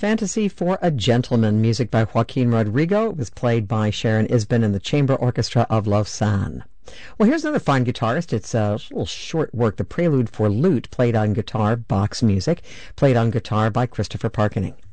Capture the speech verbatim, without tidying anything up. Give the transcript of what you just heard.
Fantasy for a Gentleman, music by Joaquin Rodrigo. It was played by Sharon Isbin and the Chamber Orchestra of Lausanne. Well, here's another fine guitarist. It's a little short work, The Prelude for Lute, played on guitar, Bach's music, played on guitar by Christopher Parkening.